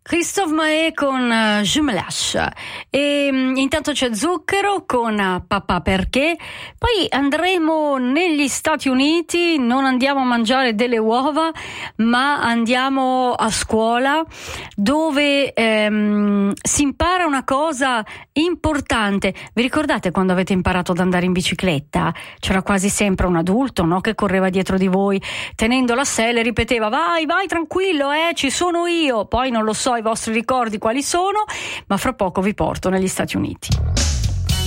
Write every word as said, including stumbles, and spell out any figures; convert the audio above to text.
Christophe Maé con uh, Je me lâche. E um, intanto c'è Zucchero con uh, Papà perché. Poi andremo negli Stati Uniti, non andiamo a mangiare delle uova, ma andiamo a scuola dove um, si impara una cosa importante. Vi ricordate quando avete imparato ad andare in bicicletta? C'era quasi sempre un adulto, no, che correva dietro di voi tenendo la sella e ripeteva: vai, vai tranquillo, eh, ci sono io. Poi non lo so i vostri ricordi quali sono, ma fra poco vi porto negli Stati Uniti.